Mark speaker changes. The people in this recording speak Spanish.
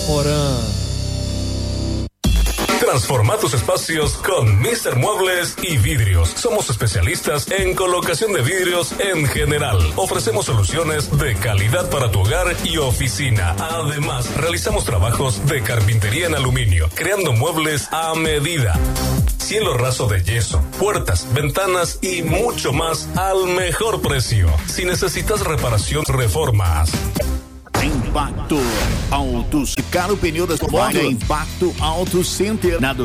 Speaker 1: Porã.
Speaker 2: Transforma tus espacios con Mr. Muebles y Vidrios. Somos especialistas en colocación de vidrios en general. Ofrecemos soluciones de calidad para tu hogar y oficina. Además, realizamos trabajos de carpintería en aluminio, creando muebles a medida. Cielo raso de yeso, puertas, ventanas y mucho más al mejor precio. Si necesitas reparación, reformas.
Speaker 3: Impacto Autos. Caro pneu das motos. Impacto Auto Center. Na